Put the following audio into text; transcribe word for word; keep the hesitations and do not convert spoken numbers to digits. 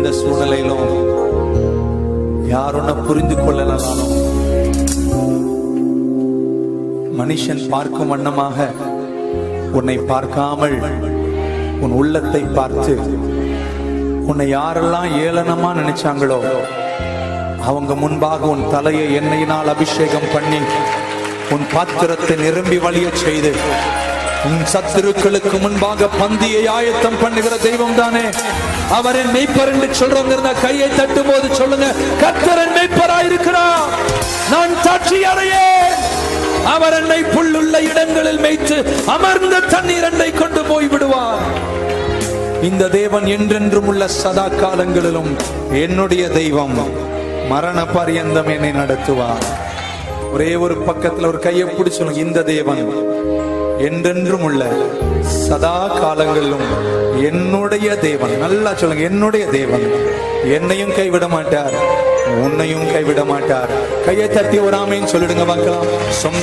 சூழ்நிலையிலும் யார் உன்னை புரிந்து கொள்ளலாலும் மனுஷன் பார்க்கும் வண்ணமாக உன்னை பார்க்காமல் உன் உள்ளத்தை பார்த்து உன்னை யாரெல்லாம் ஏளனமா நினைச்சாங்களோ அவங்க முன்பாக உன் தலையை எண்ணெயினால் அபிஷேகம் பண்ணி உன் பாத்திரத்தை நிரம்பி வழிய செய்து உன் சத்துருக்களுக்கு முன்பாக பந்தியை ஆயத்தம் பண்ணுகிற தெய்வம் தானே அவரின் மெய்ப்பர் என்று சொல்றவங்க கையை தட்டும் போது சொல்லுங்க, கர்த்தரின் மெய்ப்பராயிருக்கிறார், நான் சாட்சி அடையேன். அவர் என்னை புல்லுள்ள இடங்களில் மேய்த்து அமர்ந்த தண்ணீர் என்னை கொண்டு போய் விடுவார். இந்த தேவன் என்றென்றும் உள்ள சதா காலங்களிலும் என்னுடைய தெய்வம், மரண பரியந்தம் என்னை நடத்துவார். ஒரே ஒரு பக்கத்துல ஒரு கையை பிடிச்சு சொல்லுங்க, இந்த தேவன் என்றென்றும் உள்ள சதா காலங்களிலும் என்னுடைய தேவன். நல்லா சொல்லுங்க, என்னுடைய தேவன் என்னையும் கைவிட மாட்டார், உன்னையும் கைவிட மாட்டார். கையை தட்டி ஒரு ஆமேன்னு சொல்லிடுங்க பார்க்கலாம்.